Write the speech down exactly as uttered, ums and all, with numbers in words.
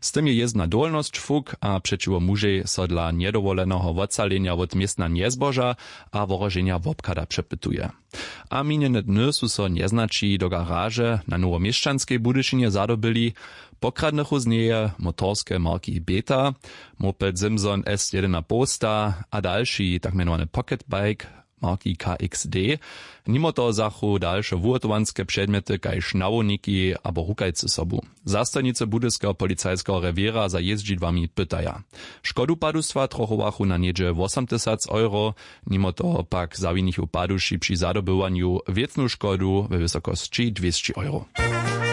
Z tym je jezdna dolnosť fuk a przeciwo mužej so dla niedowoleného odcalenia od miestna niezboža a worożenia wobkada przepytuje. A miniene dny su so nieznači do garaže na nowomieszczanskiej Budyšinie zadobili, pokradnych z niej motorskie marki Beta, moped Simson S jeden Posta a dalszy tak mianowany pocket bike marki K X D. Nimo to zachu dalsze wuotowanskie przedmioty kaj sznawniki abo hukajcy sobu. Zastojnice budyskiego policajskiego rewiera za jeździdłami pytaja. Szkodu padustwa trochowachu na niedzie osem tysięcy euro, nimo to pak zawinichu paduši przy zadobywaniu wiecnu szkodu we wysokości dwieście euro.